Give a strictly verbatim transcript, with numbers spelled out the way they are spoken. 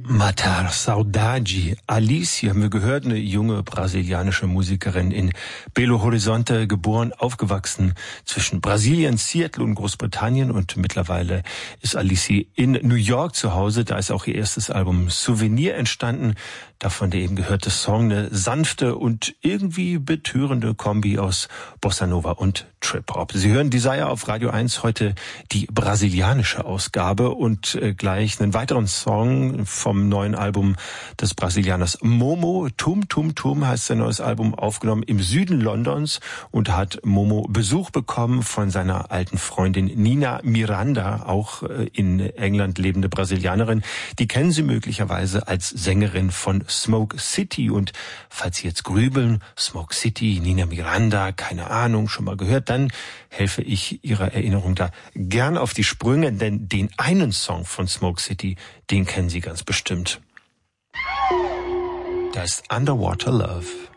Matar Saudade, Alice, haben wir gehört, eine junge brasilianische Musikerin in Belo Horizonte, geboren, aufgewachsen zwischen Brasilien, Seattle und Großbritannien, und mittlerweile ist Alice in New York zu Hause. Da ist auch ihr erstes Album Souvenir entstanden. Davon der eben gehörte Song, eine sanfte und irgendwie betörende Kombi aus Bossa Nova und Trip-Hop. Sie hören Desire auf Radio eins, heute die brasilianische Ausgabe und äh, gleich einen weiteren Song vom neuen Album des Brasilianers Momo. Tum Tum Tum heißt sein neues Album, aufgenommen im Süden Londons, und hat Momo Besuch bekommen von seiner alten Freundin Nina Miranda, auch äh, in England lebende Brasilianerin. Die kennen Sie möglicherweise als Sängerin von Smoke City, und falls Sie jetzt grübeln, Smoke City, Nina Miranda, keine Ahnung, schon mal gehört, dann helfe ich Ihrer Erinnerung da gern auf die Sprünge, denn den einen Song von Smoke City, den kennen Sie ganz bestimmt. Da ist Underwater Love.